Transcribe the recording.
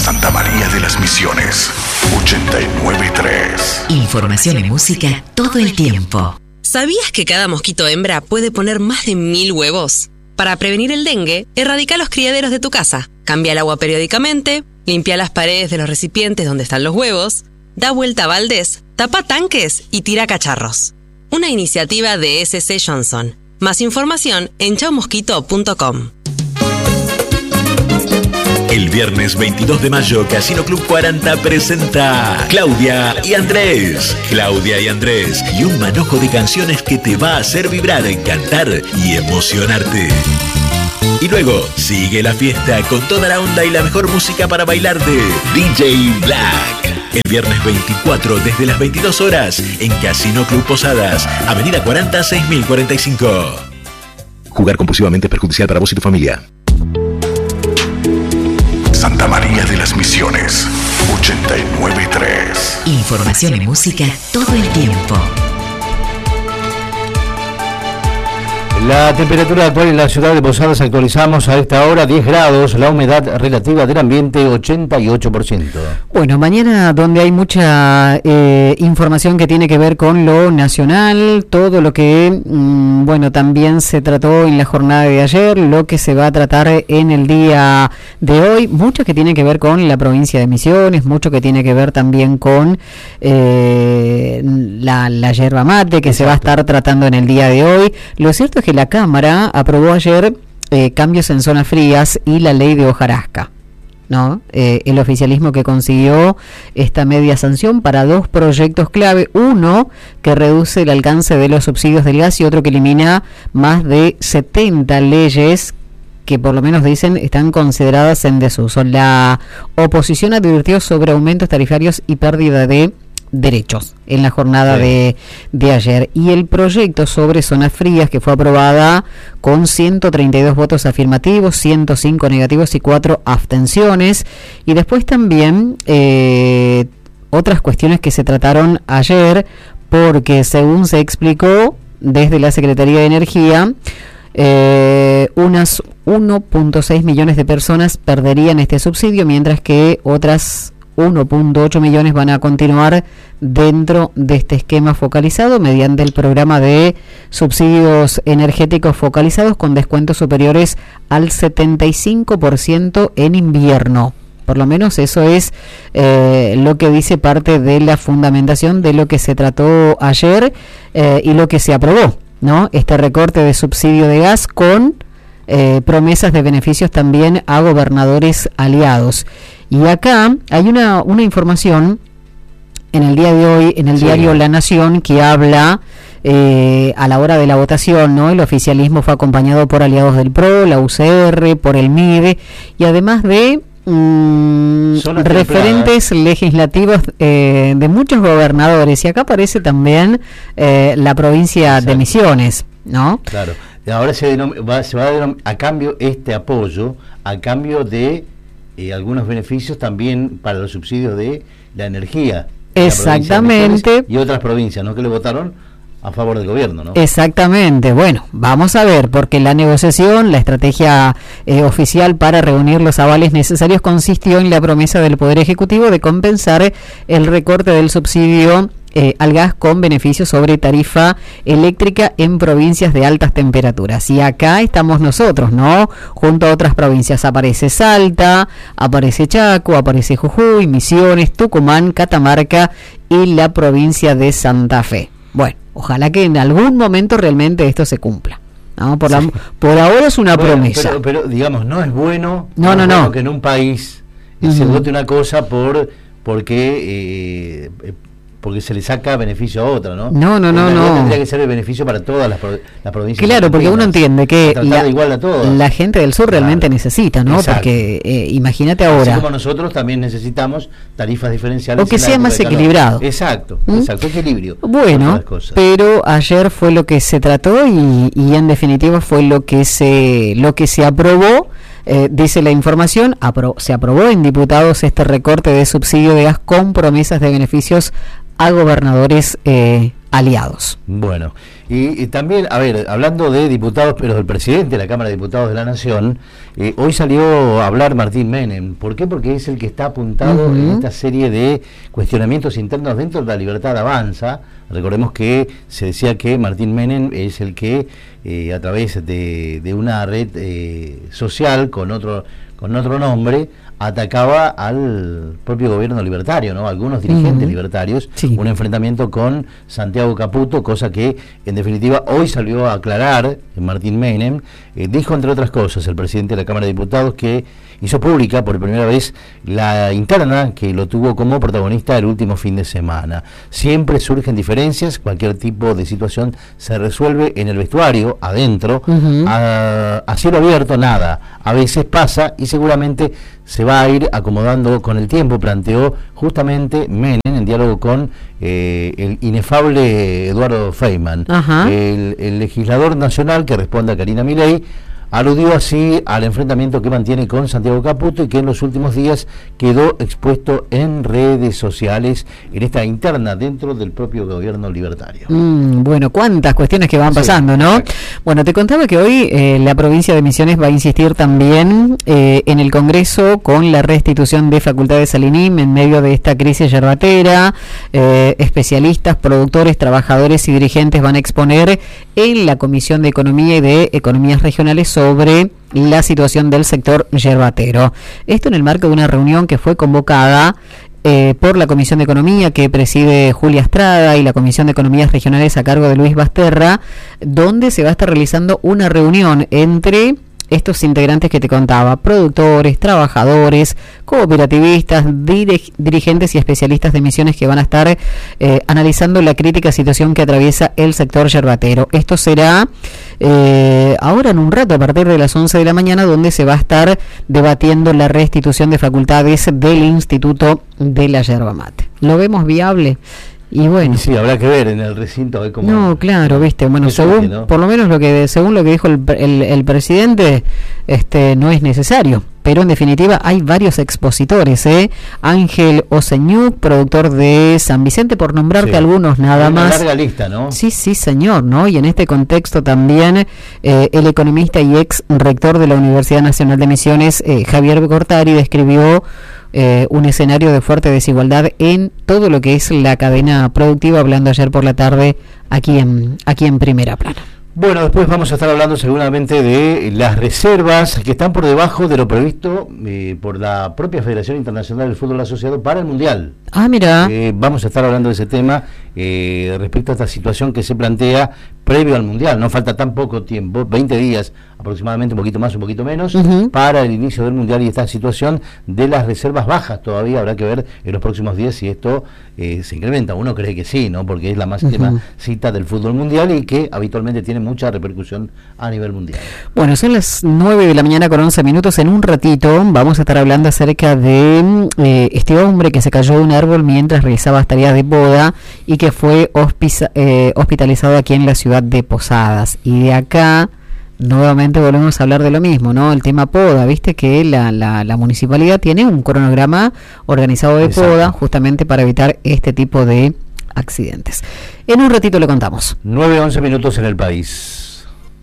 Santa María de las Misiones, 89.3. Información y música todo el tiempo. ¿Sabías que cada mosquito hembra puede poner más de 1000 huevos? Para prevenir el dengue, erradica los criaderos de tu casa. Cambia el agua periódicamente, limpia las paredes de los recipientes donde están los huevos, da vuelta a baldes, tapa tanques y tira cacharros. Una iniciativa de SC Johnson. Más información en chaumosquito.com. El viernes 22 de mayo, Casino Club 40 presenta Claudia y Andrés. Claudia y Andrés, y un manojo de canciones que te va a hacer vibrar, cantar y emocionarte. Y luego sigue la fiesta con toda la onda y la mejor música para bailar de DJ Black. El viernes 24 desde las 22 horas en Casino Club Posadas, Avenida 40 6045. Jugar compulsivamente es perjudicial para vos y tu familia. Santa María de las Misiones, 89.3. Información y música todo el tiempo. La temperatura actual en la ciudad de Posadas actualizamos a esta hora 10 grados, la humedad relativa del ambiente 88%. Bueno, mañana donde hay mucha información que tiene que ver con lo nacional, todo lo que, también se trató en la jornada de ayer, lo que se va a tratar en el día de hoy, mucho que tiene que ver con la provincia de Misiones, mucho que tiene que ver también con la yerba mate que se va a estar tratando en el día de hoy. Lo cierto es que la Cámara aprobó ayer cambios en zonas frías y la ley de hojarasca, ¿no? El oficialismo que consiguió esta media sanción para dos proyectos clave, uno que reduce el alcance de los subsidios del gas y otro que elimina más de 70 leyes que por lo menos dicen están consideradas en desuso. La oposición advirtió sobre aumentos tarifarios y pérdida de derechos en la jornada de ayer, y el proyecto sobre zonas frías que fue aprobada con 132 votos afirmativos, 105 negativos y 4 abstenciones, y después también otras cuestiones que se trataron ayer, porque según se explicó desde la Secretaría de Energía, unas 1.6 millones de personas perderían este subsidio, mientras que otras 1.8 millones van a continuar dentro de este esquema focalizado mediante el programa de subsidios energéticos focalizados con descuentos superiores al 75% en invierno. Por lo menos eso es lo que dice parte de la fundamentación de lo que se trató ayer y lo que se aprobó, ¿no? Este recorte de subsidio de gas con promesas de beneficios también a gobernadores aliados. Y acá hay una información en el día de hoy en el diario La Nación que habla a la hora de la votación, ¿no? El oficialismo fue acompañado por aliados del PRO, la UCR, por el MIDE y además de referentes legislativos de muchos gobernadores, y acá aparece también la provincia de Misiones, ¿no? Claro. Ahora se va a dar a cambio este apoyo, a cambio de algunos beneficios también para los subsidios de la energía. Exactamente. Y otras provincias, ¿no? Que le votaron a favor del gobierno, ¿no? Exactamente. Bueno, vamos a ver, porque la negociación, la estrategia oficial para reunir los avales necesarios consistió en la promesa del Poder Ejecutivo de compensar el recorte del subsidio al gas con beneficios sobre tarifa eléctrica en provincias de altas temperaturas. Y acá estamos nosotros, ¿no? Junto a otras provincias aparece Salta, aparece Chaco, aparece Jujuy, Misiones, Tucumán, Catamarca y la provincia de Santa Fe. Bueno, ojalá que en algún momento realmente esto se cumpla, ¿no? Por ahora es una promesa. Pero digamos, no es bueno, no. que en un país se vote una cosa porque se le saca beneficio a otra, ¿no? No. Tendría que ser el beneficio para todas las provincias. Claro, porque uno entiende que igual a la gente del sur realmente necesita, ¿no? Exacto. Porque imagínate ahora. Así como nosotros también necesitamos tarifas diferenciales. O que sea más equilibrado. Exacto, equilibrio. Bueno, pero ayer fue lo que se trató y en definitiva fue lo que se aprobó. Dice la información, se aprobó en diputados este recorte de subsidio de gas con promesas de beneficios a gobernadores aliados. Bueno. Y también, a ver, hablando de diputados, pero del presidente de la Cámara de Diputados de la Nación, hoy salió a hablar Martín Menem. ¿Por qué? Porque es el que está apuntado en esta serie de cuestionamientos internos dentro de La Libertad Avanza. Recordemos que se decía que Martín Menem es el que, a través de una red social con otro nombre, atacaba al propio gobierno libertario, ¿no? Algunos dirigentes libertarios, sí. Un enfrentamiento con Santiago Caputo, cosa que en definitiva hoy salió a aclarar Martín Menem. Dijo, entre otras cosas, el presidente de la Cámara de Diputados, que hizo pública por primera vez la interna que lo tuvo como protagonista el último fin de semana. Siempre surgen diferencias, cualquier tipo de situación se resuelve en el vestuario, adentro, a cielo abierto nada. A veces pasa y seguramente se va a ir acomodando con el tiempo, planteó justamente Menem en diálogo con el inefable Eduardo Feynman, el legislador nacional que responde a Karina Milei. Aludió así al enfrentamiento que mantiene con Santiago Caputo y que en los últimos días quedó expuesto en redes sociales en esta interna dentro del propio gobierno libertario. Bueno, cuántas cuestiones que van pasando, ¿no? Exacto. Bueno, te contaba que hoy la provincia de Misiones va a insistir también en el Congreso con la restitución de facultades al INIM en medio de esta crisis yerbatera. Especialistas, productores, trabajadores y dirigentes van a exponer en la Comisión de Economía y de Economías Regionales sobre la situación del sector yerbatero. Esto en el marco de una reunión que fue convocada por la Comisión de Economía que preside Julia Estrada y la Comisión de Economías Regionales a cargo de Luis Basterra, donde se va a estar realizando una reunión entre estos integrantes que te contaba, productores, trabajadores, cooperativistas, dirigentes y especialistas de Misiones que van a estar analizando la crítica situación que atraviesa el sector yerbatero. Esto será ahora en un rato, a partir de las 11 de la mañana, donde se va a estar debatiendo la restitución de facultades del Instituto de la Yerba Mate. ¿Lo vemos viable? Y bueno, sí, habrá que ver en el recinto cómo. No, claro, viste, bueno, según, ¿no? Por lo menos según lo que dijo el presidente, no es necesario. Pero en definitiva hay varios expositores, Ángel Oseñuk, productor de San Vicente, por nombrarte algunos nada más. Una larga lista, ¿no? Sí, señor, ¿no? Y en este contexto también el economista y ex rector de la Universidad Nacional de Misiones, Javier Cortari, describió un escenario de fuerte desigualdad en todo lo que es la cadena productiva, hablando ayer por la tarde aquí en Primera Plana. Bueno, después vamos a estar hablando seguramente de las reservas que están por debajo de lo previsto por la propia Federación Internacional del Fútbol Asociado para el Mundial. Ah, mira. Vamos a estar hablando de ese tema respecto a esta situación que se plantea previo al Mundial. No falta tan poco tiempo, 20 días aproximadamente, un poquito más, un poquito menos, para el inicio del Mundial, y esta situación de las reservas bajas todavía habrá que ver en los próximos días si esto se incrementa. Uno cree que sí, ¿no? Porque es la máxima cita del fútbol mundial y que habitualmente tiene mucha repercusión a nivel mundial. Bueno, son las 9 de la mañana con 11 minutos. En un ratito vamos a estar hablando acerca de este hombre que se cayó de un árbol mientras realizaba tareas de poda y que fue hospitalizado aquí en la ciudad de Posadas. Y de acá nuevamente volvemos a hablar de lo mismo, ¿no? El tema poda, viste que la municipalidad tiene un cronograma organizado de poda justamente para evitar este tipo de accidentes. En un ratito le contamos. 9-11 minutos en el país.